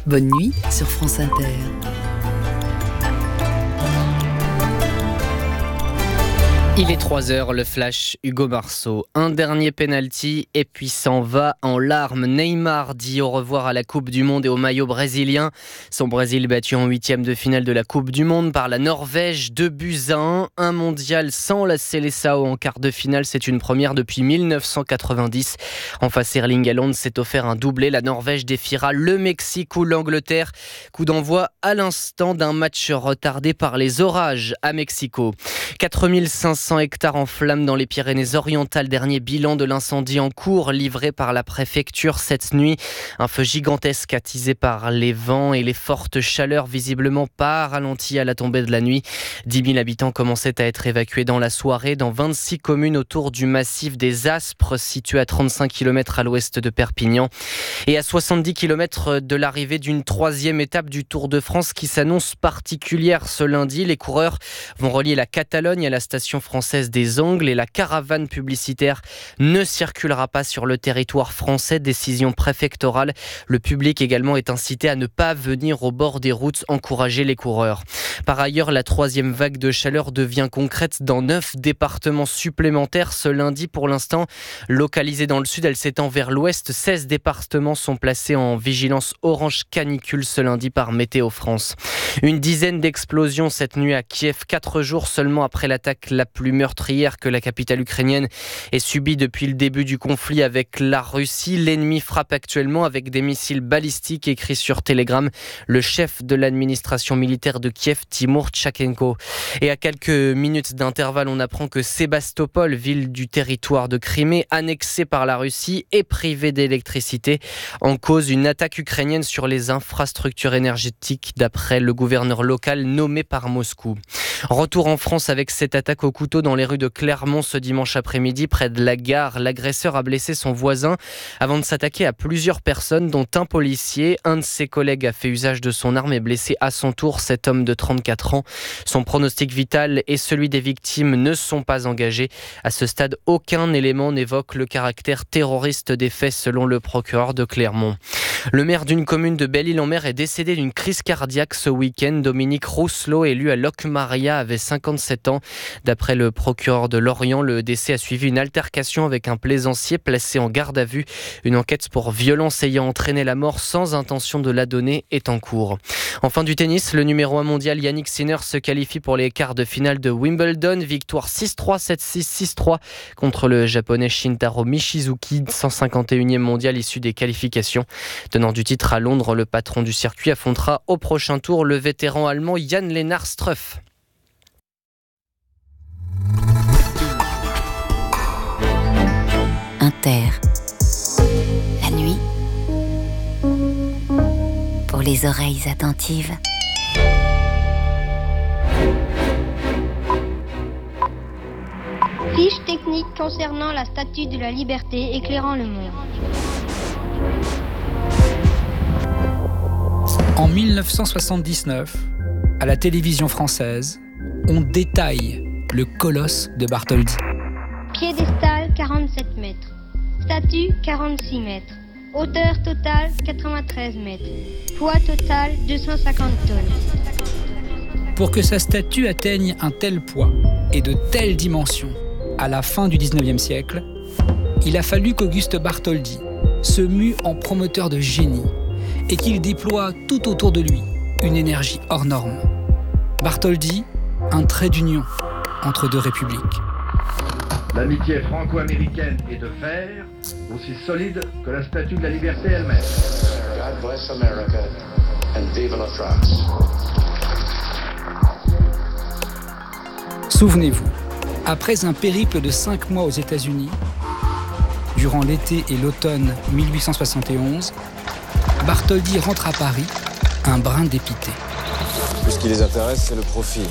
Bonne nuit sur France Inter. Il est 3h, le flash Hugo Marceau. Un dernier penalty et puis s'en va en larmes. Neymar dit au revoir à la Coupe du Monde et au maillot brésilien. Son Brésil battu en 8e de finale de la Coupe du Monde par la Norvège, 2-1. Un mondial sans la Seleção en quart de finale, c'est une première depuis 1990. En face, Erling Haaland s'est offert un doublé. La Norvège défiera le Mexique ou l'Angleterre. Coup d'envoi à l'instant d'un match retardé par les orages à Mexico. 4500 hectares en flammes dans les Pyrénées-Orientales. Dernier bilan de l'incendie en cours livré par la préfecture cette nuit. Un feu gigantesque attisé par les vents et les fortes chaleurs, visiblement pas ralenti à la tombée de la nuit. 10 000 habitants commençaient à être évacués dans la soirée dans 26 communes autour du massif des Aspres, situé à 35 km à l'ouest de Perpignan. Et à 70 km de l'arrivée d'une 3e étape du Tour de France qui s'annonce particulière ce lundi. Les coureurs vont relier la Catalogne à la station française des Angles et la caravane publicitaire ne circulera pas sur le territoire français. Décision préfectorale. Le public également est incité à ne pas venir au bord des routes encourager les coureurs. Par ailleurs, la 3e vague de chaleur devient concrète dans 9 départements supplémentaires ce lundi. Pour l'instant, localisée dans le sud, elle s'étend vers l'ouest. 16 départements sont placés en vigilance orange canicule ce lundi par Météo France. Une dizaine d'explosions cette nuit à Kiev, 4 jours seulement après l'attaque la plus meurtrière que la capitale ukrainienne ait subie depuis le début du conflit avec la Russie. L'ennemi frappe actuellement avec des missiles balistiques, écrit sur Telegram le chef de l'administration militaire de Kiev, Timur Tchakhenko. Et à quelques minutes d'intervalle, on apprend que Sébastopol, ville du territoire de Crimée, annexée par la Russie, est privée d'électricité. En cause, une attaque ukrainienne sur les infrastructures énergétiques, d'après le gouverneur local nommé par Moscou. Retour en France avec cette attaque au couteau dans les rues de Clermont ce dimanche après-midi près de la gare. L'agresseur a blessé son voisin avant de s'attaquer à plusieurs personnes dont un policier. Un de ses collègues a fait usage de son arme et blessé à son tour cet homme de 34 ans. Son pronostic vital et celui des victimes ne sont pas engagés. À ce stade, aucun élément n'évoque le caractère terroriste des faits selon le procureur de Clermont. Le maire d'une commune de Belle-Île-en-Mer est décédé d'une crise cardiaque ce week-end. Dominique Rousselot, élu à Locmaria, avait 57 ans. D'après le procureur de Lorient, le décès a suivi une altercation avec un plaisancier placé en garde à vue. Une enquête pour violence ayant entraîné la mort sans intention de la donner est en cours. En fin du tennis, le numéro 1 mondial Yannick Sinner se qualifie pour les quarts de finale de Wimbledon. Victoire 6-3, 7-6, 6-3 contre le japonais Shintaro Michizuki, 151e mondial issu des qualifications. Tenant du titre à Londres, le patron du circuit affrontera au prochain tour le vétéran allemand Jan-Lennard Struff. Inter. La nuit, pour les oreilles attentives. Fiche technique concernant la Statue de la Liberté éclairant le monde. En 1979, à la télévision française, on détaille le colosse de Bartholdi. Piédestal 47 mètres. Statue 46 mètres. Hauteur totale 93 mètres. Poids total 250 tonnes. Pour que sa statue atteigne un tel poids et de telles dimensions à la fin du 19e siècle, il a fallu qu'Auguste Bartholdi se mue en promoteur de génie et qu'il déploie tout autour de lui une énergie hors norme. Bartholdi, un trait d'union entre deux républiques. L'amitié franco-américaine est de fer, aussi solide que la Statue de la Liberté elle-même. God bless America and vive la France. Souvenez-vous, après un périple de 5 mois aux États-Unis, durant l'été et l'automne 1871, Bartholdi rentre à Paris, un brin dépité. Tout ce qui les intéresse, c'est le profit.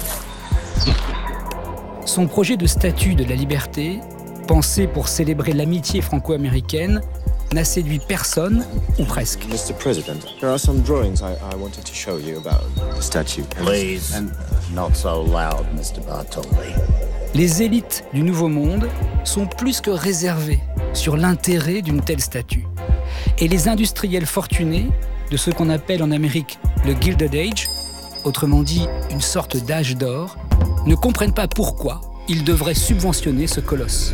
Son projet de statue de la liberté, pensé pour célébrer l'amitié franco-américaine, n'a séduit personne, ou presque. Mr. President, there are some drawings I wanted to show you about the statue. Please, and not so loud, Mr. Bartholdi. Les élites du Nouveau Monde sont plus que réservées sur l'intérêt d'une telle statue. Et les industriels fortunés de ce qu'on appelle en Amérique le Gilded Age, autrement dit une sorte d'âge d'or, ne comprennent pas pourquoi ils devraient subventionner ce colosse.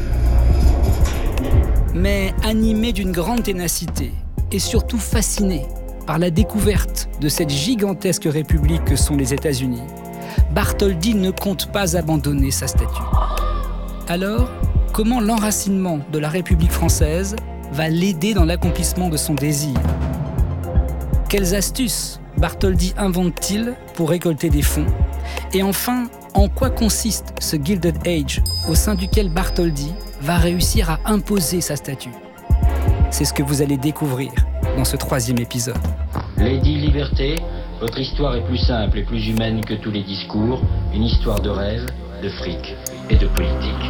Mais animés d'une grande ténacité et surtout fascinés par la découverte de cette gigantesque république que sont les États-Unis, Bartholdi ne compte pas abandonner sa statue. Alors, comment l'enracinement de la République française va l'aider dans l'accomplissement de son désir? Quelles astuces Bartholdi invente-t-il pour récolter des fonds? Et enfin, en quoi consiste ce Gilded Age au sein duquel Bartholdi va réussir à imposer sa statue? C'est ce que vous allez découvrir dans ce 3e épisode. Lady Liberté, votre histoire est plus simple et plus humaine que tous les discours, une histoire de rêve, de fric et de politique.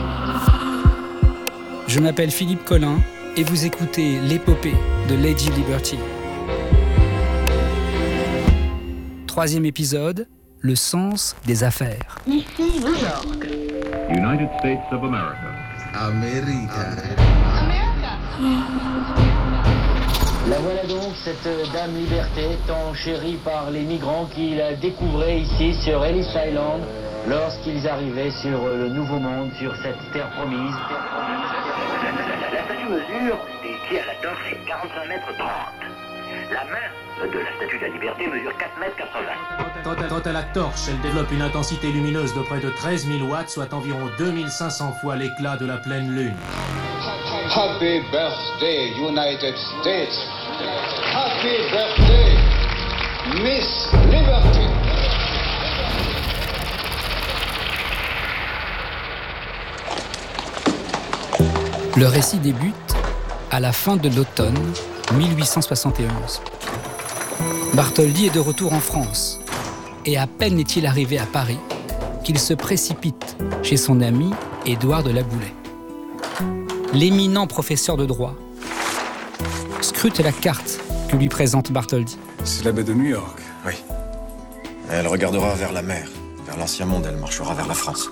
Je m'appelle Philippe Collin et vous écoutez l'épopée de Lady Liberty. 3e épisode, le sens des affaires. Ici New York. United States of America. America. La voilà donc, cette dame Liberté, tant chérie par les migrants qui la découvraient ici sur Ellis Island lorsqu'ils arrivaient sur le Nouveau Monde, sur cette terre promise. La statue mesure, des pieds à la torche, 45 mètres 30. La main de la statue de la Liberté mesure 4 mètres 80. Quant à la torche, elle développe une intensité lumineuse de près de 13 000 watts, soit environ 2500 fois l'éclat de la pleine lune. Happy birthday, United States. Happy birthday, Miss Liberty. Le récit débute à la fin de l'automne 1871. Bartholdi est de retour en France et à peine est-il arrivé à Paris qu'il se précipite chez son ami Édouard de Laboulaye. L'éminent professeur de droit scrute la carte que lui présente Bartholdi. C'est la baie de New York. Oui. Elle regardera vers la mer, vers l'ancien monde, elle marchera vers la France.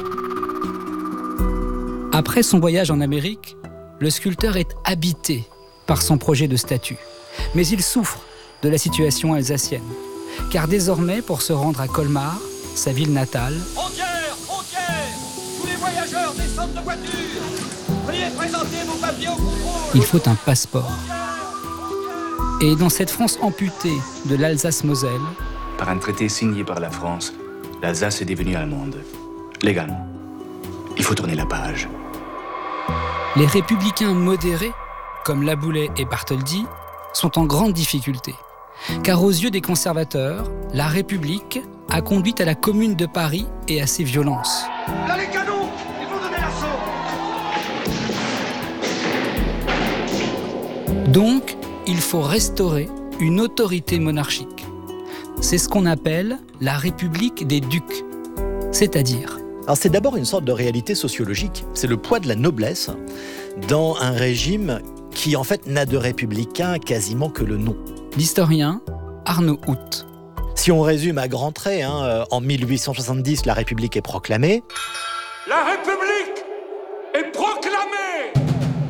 Après son voyage en Amérique, le sculpteur est habité par son projet de statue. Mais il souffre de la situation alsacienne. Car désormais, pour se rendre à Colmar, sa ville natale, Frontière, tous les voyageurs descendent de voiture. Veuillez présenter vos papiers au contrôle. Il faut un passeport. Et dans cette France amputée de l'Alsace-Moselle, par un traité signé par la France, l'Alsace est devenue allemande, légalement. Il faut tourner la page. Les républicains modérés, comme Laboulaye et Bartholdi, sont en grande difficulté. Car aux yeux des conservateurs, la République a conduit à la Commune de Paris et à ses violences. Là les canons, ils vont donner l'assaut. Donc, il faut restaurer une autorité monarchique. C'est ce qu'on appelle la République des ducs, c'est-à-dire... Alors c'est d'abord une sorte de réalité sociologique. C'est le poids de la noblesse dans un régime qui en fait n'a de républicain quasiment que le nom. L'historien Arnaud Hout. Si on résume à grands traits, en 1870, la République est proclamée. La République est proclamée.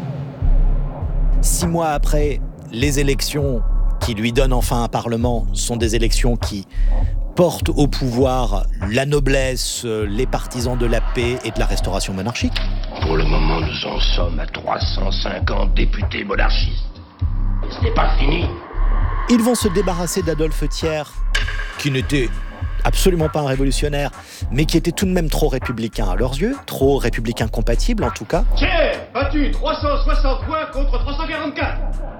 6 mois après, les élections qui lui donnent enfin un parlement sont des élections qui portent au pouvoir la noblesse, les partisans de la paix et de la restauration monarchique. Pour le moment, nous en sommes à 350 députés monarchistes. Et ce n'est pas fini. Ils vont se débarrasser d'Adolphe Thiers, qui n'était absolument pas un révolutionnaire, mais qui était tout de même trop républicain à leurs yeux, trop républicain compatible en tout cas. Thiers, battu 360 points contre 344.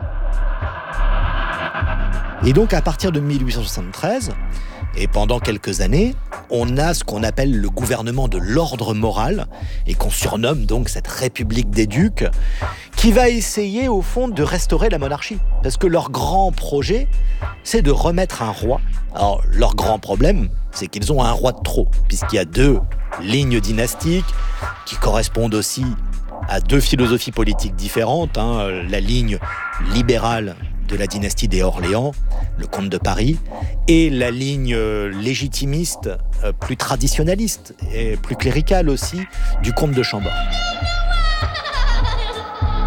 Et donc à partir de 1873, et pendant quelques années, on a ce qu'on appelle le gouvernement de l'ordre moral, et qu'on surnomme donc cette République des ducs, qui va essayer au fond de restaurer la monarchie. Parce que leur grand projet, c'est de remettre un roi. Alors leur grand problème, c'est qu'ils ont un roi de trop, puisqu'il y a 2 lignes dynastiques qui correspondent aussi à 2 philosophies politiques différentes, la ligne libérale de la dynastie des Orléans, le comte de Paris, et la ligne légitimiste, plus traditionnaliste et plus cléricale aussi, du comte de Chambord.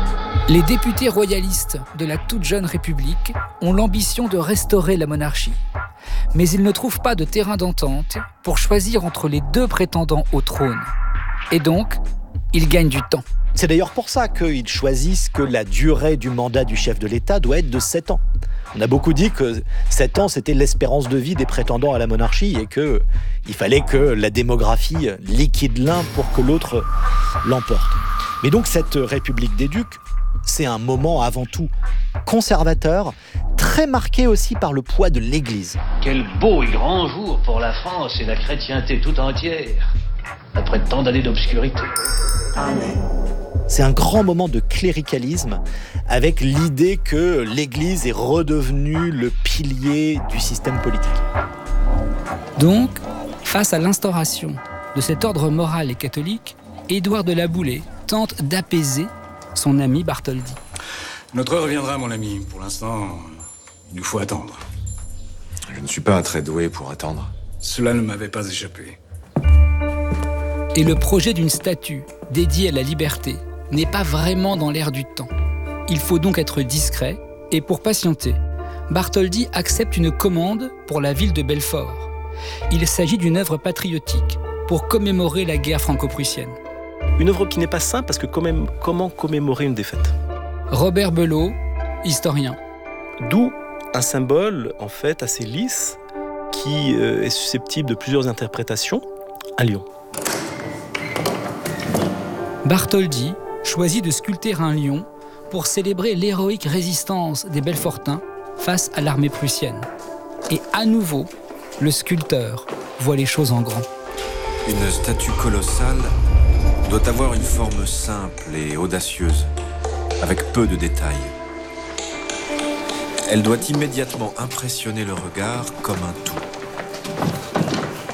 Les députés royalistes de la toute jeune République ont l'ambition de restaurer la monarchie. Mais ils ne trouvent pas de terrain d'entente pour choisir entre les deux prétendants au trône. Et donc, ils gagnent du temps. C'est d'ailleurs pour ça qu'ils choisissent que la durée du mandat du chef de l'État doit être de 7 ans. On a beaucoup dit que 7 ans, c'était l'espérance de vie des prétendants à la monarchie et qu'il fallait que la démographie liquide l'un pour que l'autre l'emporte. Mais donc cette République des Ducs, c'est un moment avant tout conservateur, très marqué aussi par le poids de l'Église. Quel beau et grand jour pour la France et la chrétienté tout entière, après tant d'années d'obscurité. Amen. C'est un grand moment de cléricalisme avec l'idée que l'Église est redevenue le pilier du système politique. Donc, face à l'instauration de cet ordre moral et catholique, Édouard de la Boulaye tente d'apaiser son ami Bartholdi. Notre heure viendra, mon ami. Pour l'instant, il nous faut attendre. Je ne suis pas très doué pour attendre. Cela ne m'avait pas échappé. Et le projet d'une statue dédiée à la liberté n'est pas vraiment dans l'air du temps. Il faut donc être discret, et pour patienter, Bartholdi accepte une commande pour la ville de Belfort. Il s'agit d'une œuvre patriotique pour commémorer la guerre franco-prussienne. Une œuvre qui n'est pas simple, parce que comment commémorer une défaite ? Robert Belot, historien. D'où un symbole, en fait, assez lisse, qui est susceptible de plusieurs interprétations, un lion. Bartholdi choisit de sculpter un lion pour célébrer l'héroïque résistance des Belfortins face à l'armée prussienne. Et à nouveau, le sculpteur voit les choses en grand. Une statue colossale doit avoir une forme simple et audacieuse, avec peu de détails. Elle doit immédiatement impressionner le regard comme un tout.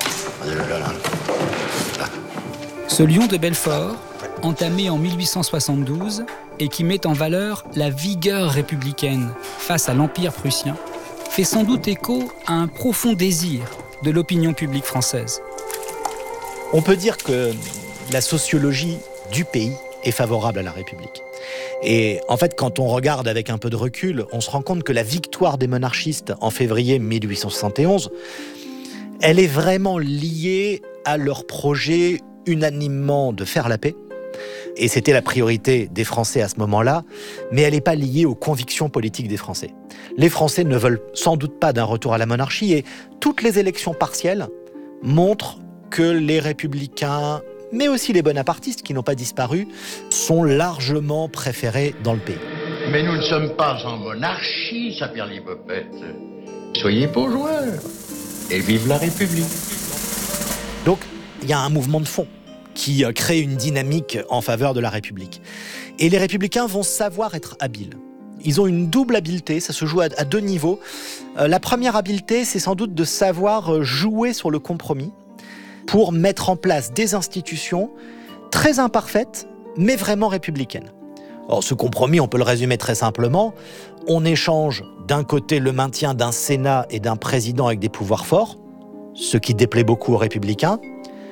Ce lion de Belfort, entamé en 1872 et qui met en valeur la vigueur républicaine face à l'Empire prussien, fait sans doute écho à un profond désir de l'opinion publique française. On peut dire que la sociologie du pays est favorable à la République. Et en fait, quand on regarde avec un peu de recul, on se rend compte que la victoire des monarchistes en février 1871, elle est vraiment liée à leur projet unanimement de faire la paix. Et c'était la priorité des Français à ce moment-là, mais elle n'est pas liée aux convictions politiques des Français. Les Français ne veulent sans doute pas d'un retour à la monarchie et toutes les élections partielles montrent que les républicains, mais aussi les bonapartistes qui n'ont pas disparu, sont largement préférés dans le pays. Mais nous ne sommes pas en monarchie, Saint-Pierre-l'Hypopète. Soyez beaux joueurs et vive la République. Donc, il y a un mouvement de fond qui crée une dynamique en faveur de la République. Et les républicains vont savoir être habiles. Ils ont une double habileté, ça se joue à deux niveaux. La première habileté, c'est sans doute de savoir jouer sur le compromis pour mettre en place des institutions très imparfaites, mais vraiment républicaines. Alors, ce compromis, on peut le résumer très simplement. On échange d'un côté le maintien d'un Sénat et d'un président avec des pouvoirs forts, ce qui déplaît beaucoup aux républicains,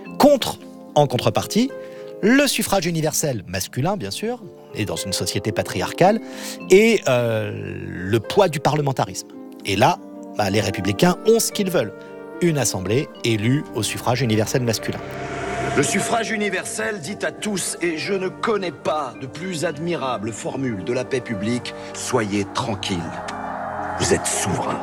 en contrepartie, le suffrage universel masculin, bien sûr, et dans une société patriarcale, et le poids du parlementarisme. Et là, les républicains ont ce qu'ils veulent, une assemblée élue au suffrage universel masculin. Le suffrage universel dit à tous, et je ne connais pas de plus admirable formule de la paix publique, soyez tranquilles, vous êtes souverains.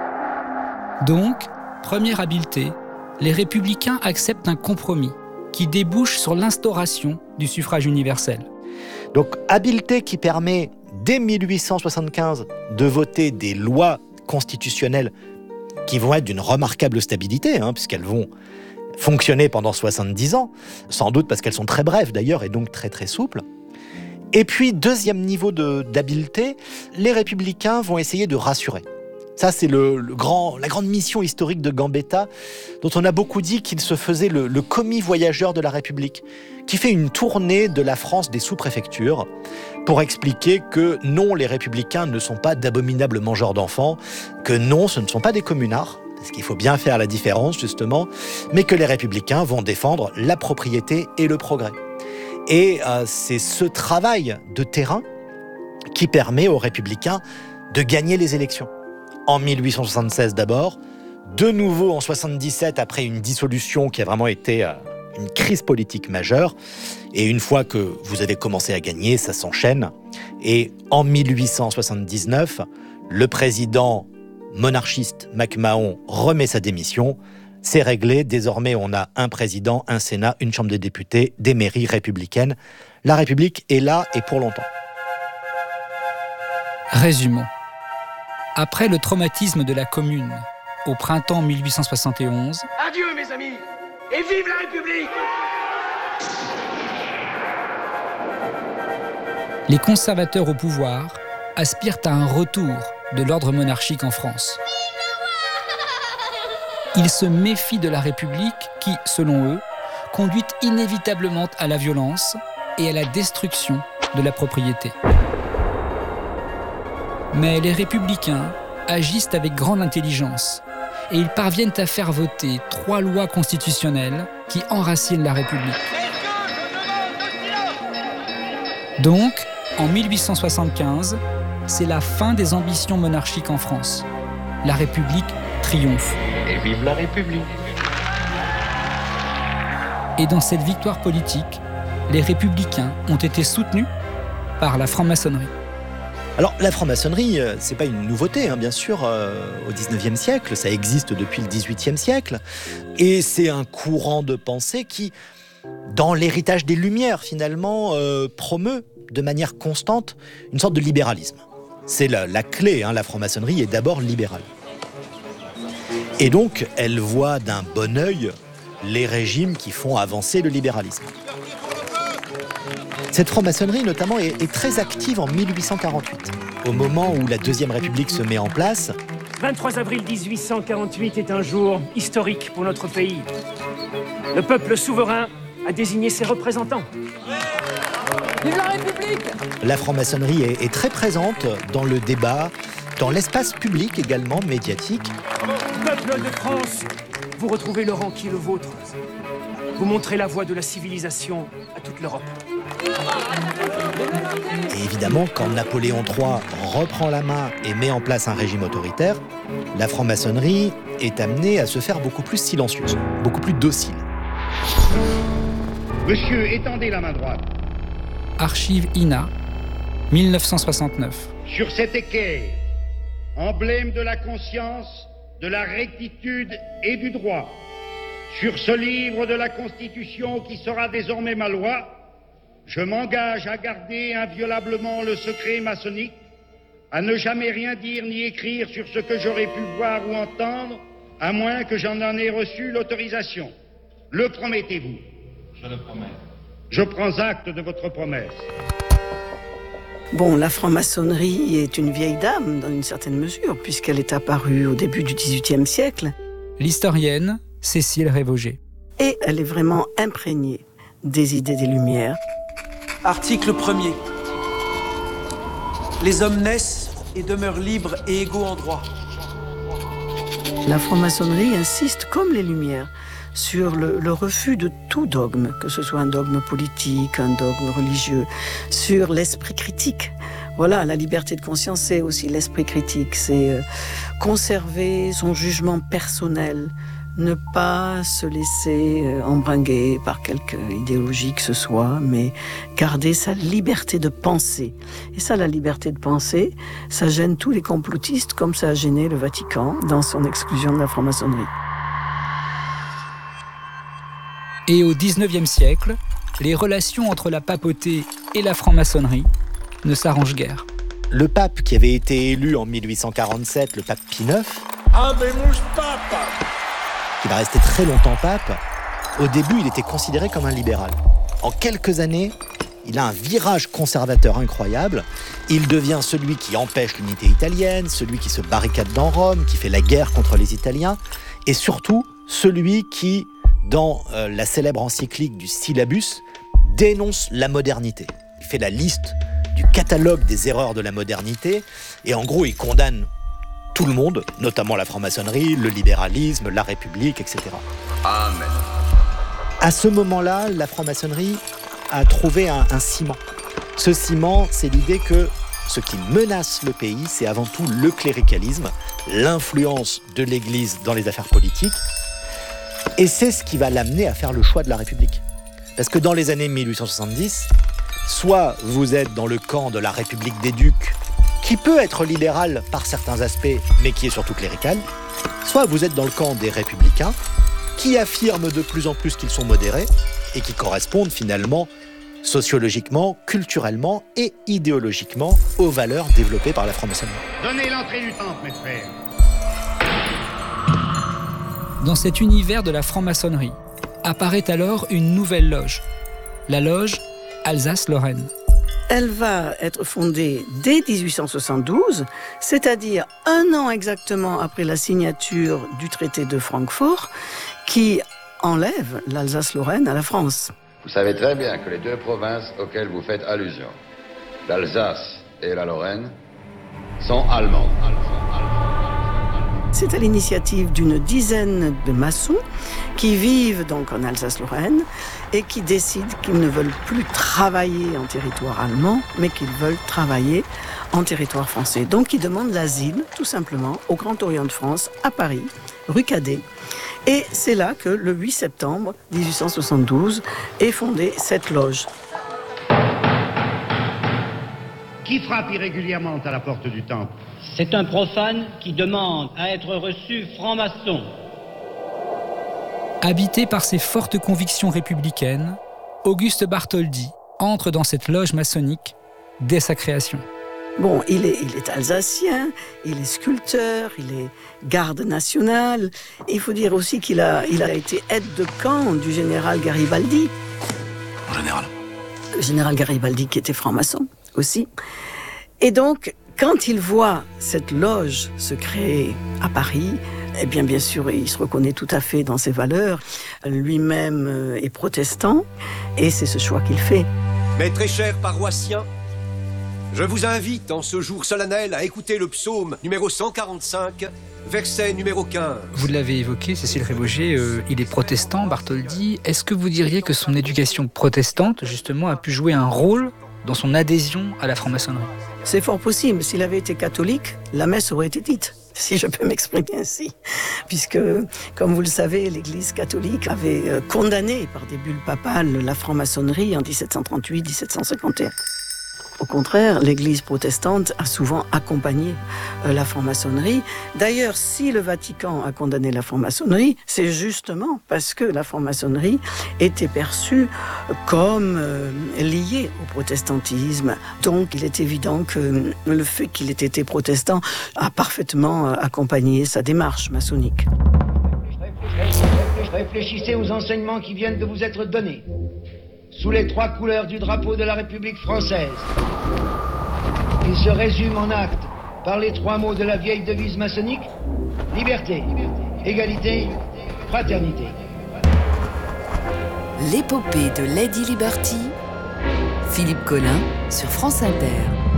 Donc, première habileté, les républicains acceptent un compromis qui débouche sur l'instauration du suffrage universel. Donc, habileté qui permet, dès 1875, de voter des lois constitutionnelles qui vont être d'une remarquable stabilité, puisqu'elles vont fonctionner pendant 70 ans, sans doute parce qu'elles sont très brèves d'ailleurs, et donc très très souples. Et puis, deuxième niveau d'habileté, les républicains vont essayer de rassurer. Ça, c'est la grande mission historique de Gambetta, dont on a beaucoup dit qu'il se faisait le commis voyageur de la République, qui fait une tournée de la France des sous-préfectures pour expliquer que non, les républicains ne sont pas d'abominables mangeurs d'enfants, que non, ce ne sont pas des communards, parce qu'il faut bien faire la différence, justement, mais que les républicains vont défendre la propriété et le progrès. Et c'est ce travail de terrain qui permet aux républicains de gagner les élections. En 1876 d'abord, de nouveau en 77 après une dissolution qui a vraiment été une crise politique majeure. Et une fois que vous avez commencé à gagner, ça s'enchaîne. Et en 1879, le président monarchiste MacMahon remet sa démission. C'est réglé. Désormais, on a un président, un Sénat, une Chambre des députés, des mairies républicaines. La République est là et pour longtemps. Résumons. Après le traumatisme de la Commune, au printemps 1871... Adieu, mes amis, et vive la République! Les conservateurs au pouvoir aspirent à un retour de l'ordre monarchique en France. Ils se méfient de la République qui, selon eux, conduit inévitablement à la violence et à la destruction de la propriété. Mais les républicains agissent avec grande intelligence et ils parviennent à faire voter 3 lois constitutionnelles qui enracinent la République. Donc, en 1875, c'est la fin des ambitions monarchiques en France. La République triomphe. Et vive la République! Et dans cette victoire politique, les républicains ont été soutenus par la franc-maçonnerie. Alors, la franc-maçonnerie, c'est pas une nouveauté, bien sûr, au XIXe siècle. Ça existe depuis le XVIIIe siècle. Et c'est un courant de pensée qui, dans l'héritage des Lumières, finalement, promeut de manière constante une sorte de libéralisme. C'est la clé, la franc-maçonnerie est d'abord libérale. Et donc, elle voit d'un bon œil les régimes qui font avancer le libéralisme. Cette franc-maçonnerie, notamment, est très active en 1848, au moment où la Deuxième République se met en place. 23 avril 1848 est un jour historique pour notre pays. Le peuple souverain a désigné ses représentants. Vive la République! La franc-maçonnerie est très présente dans le débat, dans l'espace public également, médiatique. Peuple de France, vous retrouvez le rang qui est le vôtre. Vous montrez la voie de la civilisation à toute l'Europe. Et évidemment, quand Napoléon III reprend la main et met en place un régime autoritaire, la franc-maçonnerie est amenée à se faire beaucoup plus silencieuse, beaucoup plus docile. Monsieur, étendez la main droite. Archives INA, 1969. Sur cet équerre, emblème de la conscience, de la rectitude et du droit, sur ce livre de la Constitution qui sera désormais ma loi, je m'engage à garder inviolablement le secret maçonnique, à ne jamais rien dire ni écrire sur ce que j'aurais pu voir ou entendre, à moins que j'en en ai reçu l'autorisation. Le promettez-vous? Je le promets. Je prends acte de votre promesse. Bon, la franc-maçonnerie est une vieille dame, dans une certaine mesure, puisqu'elle est apparue au début du XVIIIe siècle. L'historienne Cécile Révauger. Et elle est vraiment imprégnée des idées des Lumières. Article 1er. Les hommes naissent et demeurent libres et égaux en droit. La franc-maçonnerie insiste, comme les Lumières, sur le refus de tout dogme, que ce soit un dogme politique, un dogme religieux, sur l'esprit critique. Voilà, la liberté de conscience, c'est aussi l'esprit critique, c'est conserver son jugement personnel, ne pas se laisser embringuer par quelque idéologie que ce soit, mais garder sa liberté de penser. Et ça, la liberté de penser, ça gêne tous les complotistes, comme ça a gêné le Vatican dans son exclusion de la franc-maçonnerie. Et au XIXe siècle, les relations entre la papauté et la franc-maçonnerie ne s'arrangent guère. Le pape qui avait été élu en 1847, le pape Pie IX, qui va rester très longtemps pape, au début, il était considéré comme un libéral. En quelques années, il a un virage conservateur incroyable. Il devient celui qui empêche l'unité italienne, celui qui se barricade dans Rome, qui fait la guerre contre les Italiens, et surtout celui qui, dans la célèbre encyclique du Syllabus, dénonce la modernité. Il fait la liste du catalogue des erreurs de la modernité, et en gros, il condamne tout le monde, notamment la franc-maçonnerie, le libéralisme, la République, etc. Amen. À ce moment-là, la franc-maçonnerie a trouvé un ciment. Ce ciment, c'est l'idée que Ce qui menace le pays, c'est avant tout le cléricalisme, l'influence de l'Église dans les affaires politiques. Et c'est ce qui va l'amener à faire le choix de la République. Parce que dans les années 1870, soit vous êtes dans le camp de la République des ducs, qui peut être libéral par certains aspects, mais qui est surtout clérical, soit vous êtes dans le camp des républicains, qui affirment de plus en plus qu'ils sont modérés et qui correspondent finalement sociologiquement, culturellement et idéologiquement aux valeurs développées par la franc-maçonnerie. Donnez l'entrée du temple, mes frères. Dans cet univers de la franc-maçonnerie, apparaît alors une nouvelle loge, la loge Alsace-Lorraine. Elle va être fondée dès 1872, c'est-à-dire 1 an exactement après la signature du traité de Francfort, qui enlève l'Alsace-Lorraine à la France. Vous savez très bien que les 2 provinces auxquelles vous faites allusion, l'Alsace et la Lorraine, sont allemandes. C'est à l'initiative d'une dizaine de maçons qui vivent donc en Alsace-Lorraine et qui décident qu'ils ne veulent plus travailler en territoire allemand, mais qu'ils veulent travailler en territoire français. Donc ils demandent l'asile, tout simplement, au Grand Orient de France, à Paris, rue Cadet. Et c'est là que, le 8 septembre 1872, est fondée cette loge. Qui frappe irrégulièrement à la porte du temple? C'est un profane qui demande à être reçu franc-maçon. Habité par ses fortes convictions républicaines, Auguste Bartholdi entre dans cette loge maçonnique dès sa création. Bon, il est alsacien, il est sculpteur, il est garde national. Il faut dire aussi qu'il a été aide de camp du général Garibaldi. Général. Le général Garibaldi qui était franc-maçon aussi. Et donc, quand il voit cette loge se créer à Paris, eh bien sûr, il se reconnaît tout à fait dans ses valeurs. Lui-même est protestant et c'est ce choix qu'il fait. Mes très chers paroissiens, je vous invite en ce jour solennel à écouter le psaume numéro 145, verset numéro 15. Vous l'avez évoqué, Cécile Réboger, il est protestant, Bartholdi. Est-ce que vous diriez que son éducation protestante, justement, a pu jouer un rôle dans son adhésion à la franc-maçonnerie? C'est fort possible. S'il avait été catholique, la messe aurait été dite, si je peux m'exprimer ainsi. Puisque, comme vous le savez, l'Église catholique avait condamné par des bulles papales la franc-maçonnerie en 1738-1751. Au contraire, l'Église protestante a souvent accompagné la franc-maçonnerie. D'ailleurs, si le Vatican a condamné la franc-maçonnerie, c'est justement parce que la franc-maçonnerie était perçue comme liée au protestantisme. Donc, il est évident que le fait qu'il ait été protestant a parfaitement accompagné sa démarche maçonnique. Réfléchissez aux enseignements qui viennent de vous être donnés. Sous les 3 couleurs du drapeau de la République française. Il se résume en actes par les 3 mots de la vieille devise maçonnique: liberté, égalité, fraternité. L'épopée de Lady Liberty, Philippe Collin sur France Inter.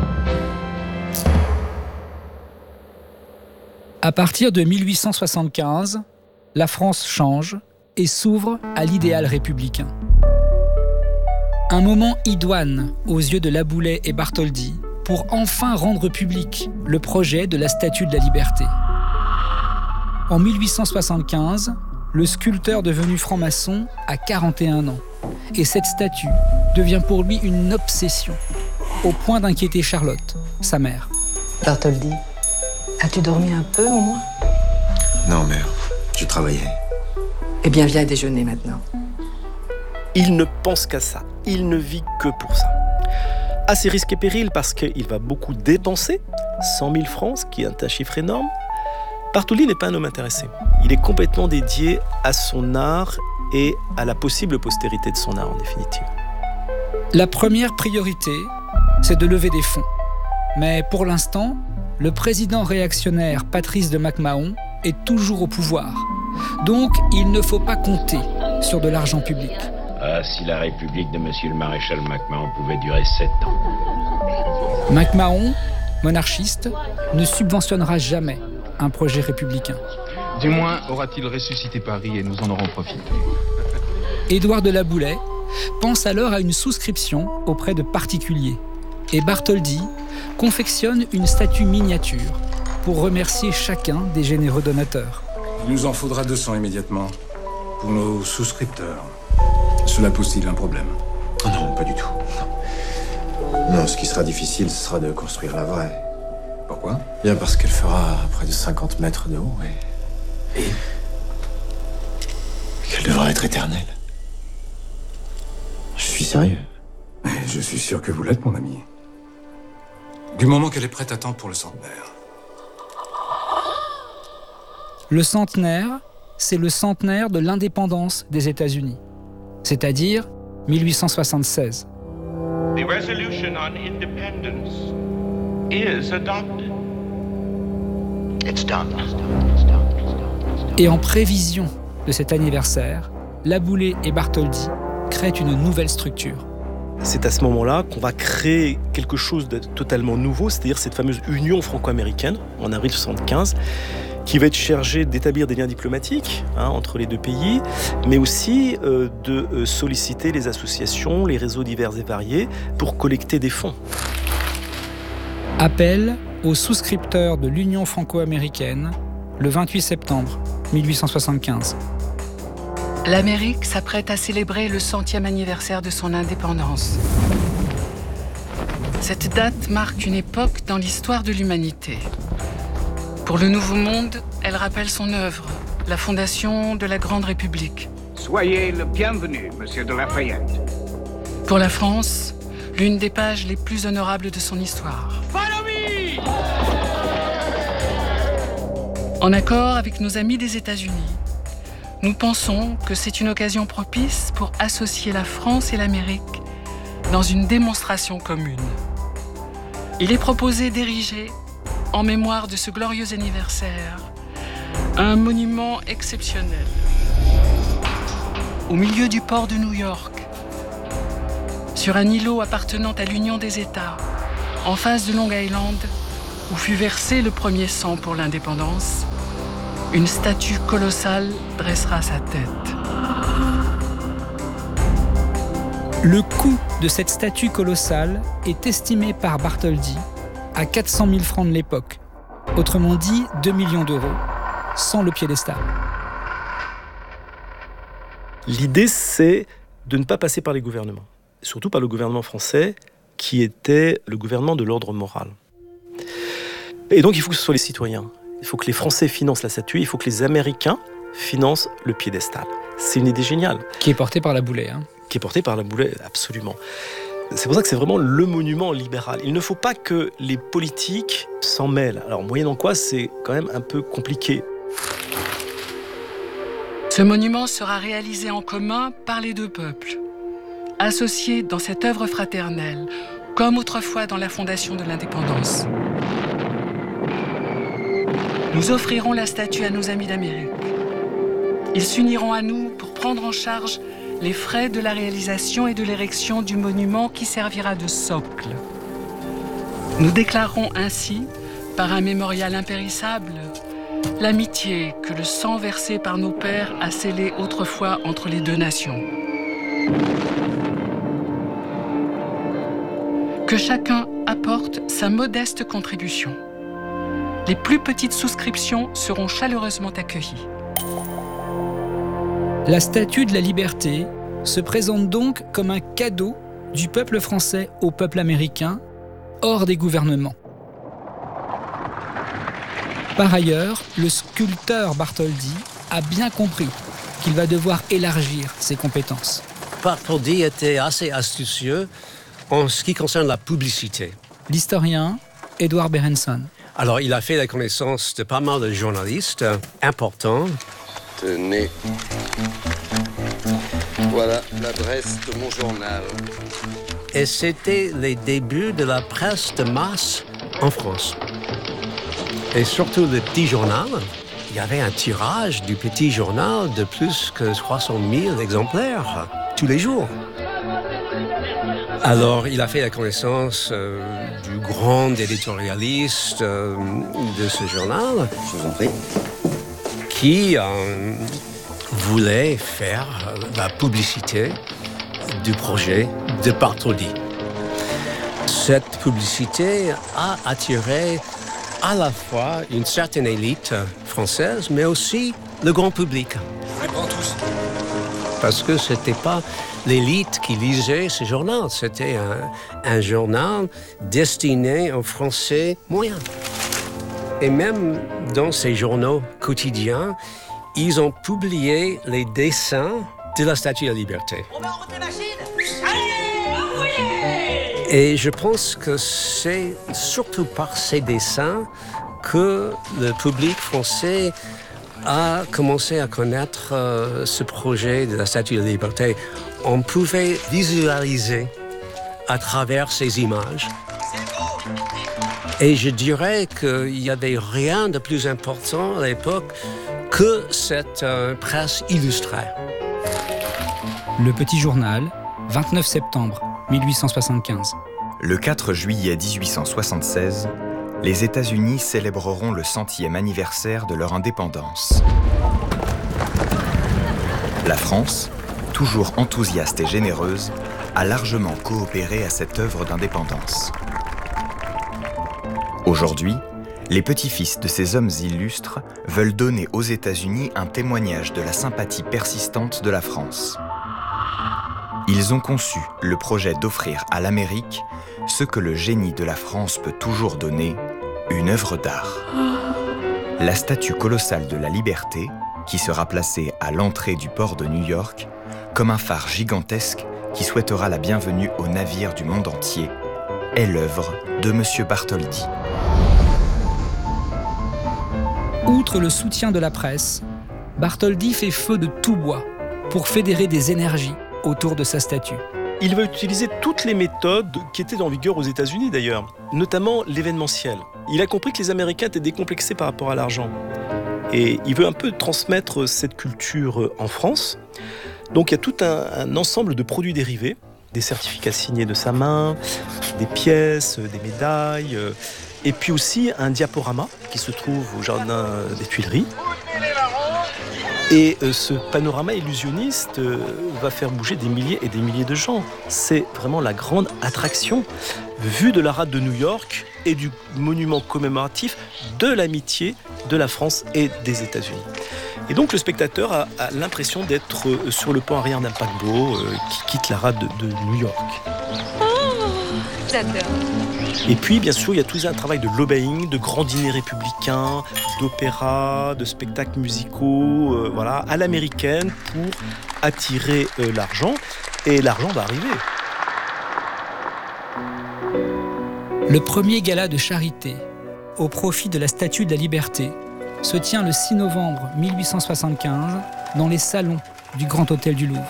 À partir de 1875, la France change et s'ouvre à l'idéal républicain. Un moment idoine aux yeux de Laboulaye et Bartholdi pour enfin rendre public le projet de la Statue de la Liberté. En 1875, le sculpteur devenu franc-maçon a 41 ans et cette statue devient pour lui une obsession, au point d'inquiéter Charlotte, sa mère. Bartholdi, as-tu dormi un peu au moins? Non, mère, je travaillais. Eh bien, viens déjeuner maintenant. Il ne pense qu'à ça. Il ne vit que pour ça. À ses risques et périls parce qu'il va beaucoup dépenser, 100 000 francs, ce qui est un chiffre énorme. Bartholdi n'est pas un homme intéressé. Il est complètement dédié à son art et à la possible postérité de son art, en définitive. La première priorité, c'est de lever des fonds. Mais pour l'instant, le président réactionnaire Patrice de MacMahon est toujours au pouvoir. Donc, il ne faut pas compter sur de l'argent public. Ah, si la République de Monsieur le Maréchal MacMahon pouvait durer 7 ans. MacMahon, monarchiste, ne subventionnera jamais un projet républicain. Du moins, aura-t-il ressuscité Paris et nous en aurons profité. Édouard de Laboulaye pense alors à une souscription auprès de particuliers. et Bartholdi confectionne une statue miniature pour remercier chacun des généreux donateurs. Il nous en faudra 200 immédiatement pour nos souscripteurs. Cela pose-t-il un problème? Oh non, pas du tout. Non, ce qui sera difficile, ce sera de construire la vraie. Pourquoi? Bien parce qu'elle fera près de 50 mètres de haut et qu'elle devra être éternelle. Je suis sérieux. Et je suis sûr que vous l'êtes, mon ami. Du moment qu'elle est prête à temps pour le centenaire. Le centenaire, c'est le centenaire de l'indépendance des États-Unis, c'est-à-dire 1876. The resolution on independence is adopted. It's done. Et en prévision de cet anniversaire, Laboulaye et Bartholdi créent une nouvelle structure. C'est à ce moment-là qu'on va créer quelque chose de totalement nouveau, c'est-à-dire cette fameuse Union franco-américaine, en avril 1975, qui va être chargée d'établir des liens diplomatiques entre les deux pays, mais aussi de solliciter les associations, les réseaux divers et variés, pour collecter des fonds. Appel aux souscripteurs de l'Union franco-américaine le 28 septembre 1875. L'Amérique s'apprête à célébrer le 100e anniversaire de son indépendance. Cette date marque une époque dans l'histoire de l'humanité. Pour le Nouveau Monde, elle rappelle son œuvre, la fondation de la Grande République. Soyez le bienvenu, monsieur de Lafayette. Pour la France, l'une des pages les plus honorables de son histoire. Follow me! En accord avec nos amis des États-Unis, nous pensons que c'est une occasion propice pour associer la France et l'Amérique dans une démonstration commune. Il est proposé d'ériger, en mémoire de ce glorieux anniversaire, un monument exceptionnel. Au milieu du port de New York, sur un îlot appartenant à l'Union des États, en face de Long Island, où fut versé le premier sang pour l'indépendance, une statue colossale dressera sa tête. Le coût de cette statue colossale est estimé par Bartholdi à 400 000 francs de l'époque, autrement dit 2 millions d'euros, sans le piédestal. L'idée, c'est de ne pas passer par les gouvernements, surtout par le gouvernement français, qui était le gouvernement de l'ordre moral. Et donc, il faut que ce soit les citoyens. Il faut que les Français financent la statue, il faut que les Américains financent le piédestal. C'est une idée géniale. Qui est portée par Laboulaye. Qui est portée par Laboulaye, absolument. C'est pour ça que c'est vraiment le monument libéral. Il ne faut pas que les politiques s'en mêlent. Alors, moyennant quoi, c'est quand même un peu compliqué. Ce monument sera réalisé en commun par les deux peuples, associés dans cette œuvre fraternelle, comme autrefois dans la fondation de l'indépendance. Nous offrirons la statue à nos amis d'Amérique. Ils s'uniront à nous pour prendre en charge les frais de la réalisation et de l'érection du monument qui servira de socle. Nous déclarerons ainsi, par un mémorial impérissable, l'amitié que le sang versé par nos pères a scellée autrefois entre les deux nations. Que chacun apporte sa modeste contribution. Les plus petites souscriptions seront chaleureusement accueillies. La Statue de la Liberté se présente donc comme un cadeau du peuple français au peuple américain, hors des gouvernements. Par ailleurs, le sculpteur Bartholdi a bien compris qu'il va devoir élargir ses compétences. Bartholdi était assez astucieux en ce qui concerne la publicité. L'historien Edward Berenson. Alors, il a fait la connaissance de pas mal de journalistes importants. Tenez. Voilà l'adresse de mon journal. Et c'était les débuts de la presse de masse en France. Et surtout le petit journal. Il y avait un tirage du petit journal de plus que 300 000 exemplaires tous les jours. Alors, il a fait la connaissance du grand éditorialiste de ce journal. Je vous en prie. Qui voulait faire la publicité du projet de Bartholdi. Cette publicité a attiré à la fois une certaine élite française, mais aussi le grand public. Réponds tous. Parce que ce n'était pas l'élite qui lisait ce journal, c'était un journal destiné aux Français moyens. Et même dans ces journaux quotidiens, ils ont publié les dessins de la Statue de la Liberté. On va en route les machines. Allez, envoyez! Et je pense que c'est surtout par ces dessins que le public français a commencé à connaître ce projet de la Statue de la Liberté. On pouvait visualiser à travers ces images. Et je dirais qu'il n'y avait rien de plus important à l'époque que cette presse illustrée. Le Petit Journal, 29 septembre 1875. Le 4 juillet 1876, les États-Unis célébreront le 100e anniversaire de leur indépendance. La France, toujours enthousiaste et généreuse, a largement coopéré à cette œuvre d'indépendance. Aujourd'hui, les petits-fils de ces hommes illustres veulent donner aux États-Unis un témoignage de la sympathie persistante de la France. Ils ont conçu le projet d'offrir à l'Amérique ce que le génie de la France peut toujours donner, une œuvre d'art. La statue colossale de la Liberté, qui sera placée à l'entrée du port de New York, comme un phare gigantesque qui souhaitera la bienvenue aux navires du monde entier, est l'œuvre de M. Bartholdi. Outre le soutien de la presse, Bartholdi fait feu de tout bois pour fédérer des énergies autour de sa statue. Il va utiliser toutes les méthodes qui étaient en vigueur aux États-Unis d'ailleurs, notamment l'événementiel. Il a compris que les Américains étaient décomplexés par rapport à l'argent. Et il veut un peu transmettre cette culture en France. Donc il y a tout un ensemble de produits dérivés, des certificats signés de sa main, des pièces, des médailles, et puis aussi un diaporama qui se trouve au jardin des Tuileries. Et ce panorama illusionniste va faire bouger des milliers et des milliers de gens. C'est vraiment la grande attraction vue de la rade de New York et du monument commémoratif de l'amitié de la France et des États-Unis. Et donc le spectateur a l'impression d'être sur le pont arrière d'un paquebot qui quitte la rade de New York. Oh, j'adore. Et puis, bien sûr, il y a tout un travail de lobbying, de grands dîners républicains, d'opéra, de spectacles musicaux, voilà, à l'américaine pour attirer l'argent. Et l'argent va arriver. Le premier gala de charité, au profit de la Statue de la Liberté, se tient le 6 novembre 1875 dans les salons du Grand Hôtel du Louvre.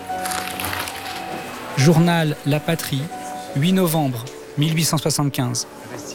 Journal La Patrie, 8 novembre 1875.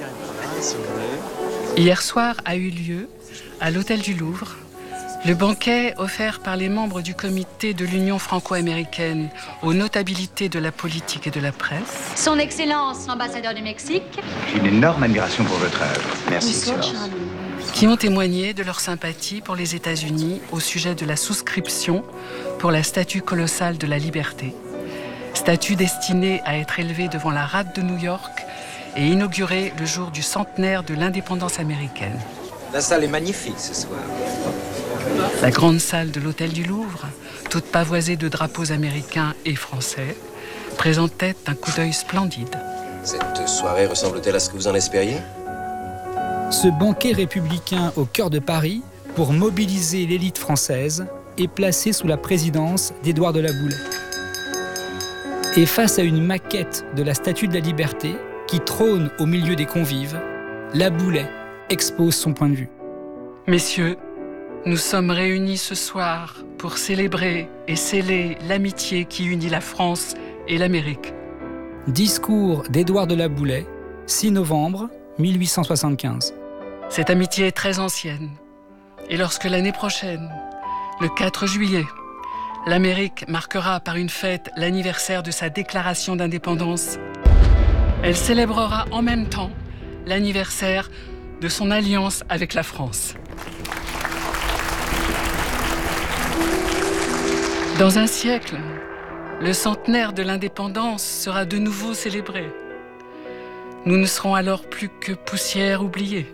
Hier soir a eu lieu, à l'Hôtel du Louvre, le banquet offert par les membres du comité de l'Union franco-américaine aux notabilités de la politique et de la presse. Son Excellence, l'ambassadeur du Mexique. J'ai une énorme admiration pour votre œuvre. Merci, Excellence. Qui ont témoigné de leur sympathie pour les États-Unis au sujet de la souscription pour la statue colossale de la Liberté. Statue destinée à être élevée devant la rade de New York et inaugurée le jour du centenaire de l'indépendance américaine. La salle est magnifique ce soir. La grande salle de l'Hôtel du Louvre, toute pavoisée de drapeaux américains et français, présentait un coup d'œil splendide. Cette soirée ressemble-t-elle à ce que vous en espériez ? Ce banquet républicain au cœur de Paris, pour mobiliser l'élite française, est placé sous la présidence d'Édouard de la Boulaye. Et face à une maquette de la Statue de la Liberté qui trône au milieu des convives, la Boulaye expose son point de vue. Messieurs, nous sommes réunis ce soir pour célébrer et sceller l'amitié qui unit la France et l'Amérique. Discours d'Édouard de la Boulaye, 6 novembre 1875. Cette amitié est très ancienne. Et lorsque l'année prochaine, le 4 juillet, l'Amérique marquera par une fête l'anniversaire de sa déclaration d'indépendance, elle célébrera en même temps l'anniversaire de son alliance avec la France. Dans un siècle, le centenaire de l'indépendance sera de nouveau célébré. Nous ne serons alors plus que poussière oubliée.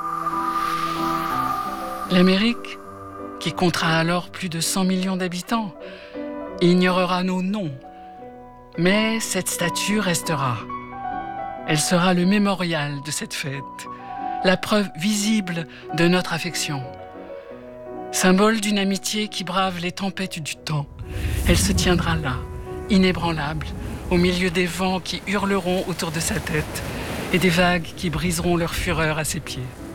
L'Amérique, qui comptera alors plus de 100 millions d'habitants, ignorera nos noms. Mais cette statue restera. Elle sera le mémorial de cette fête, la preuve visible de notre affection. Symbole d'une amitié qui brave les tempêtes du temps, elle se tiendra là, inébranlable, au milieu des vents qui hurleront autour de sa tête et des vagues qui briseront leur fureur à ses pieds.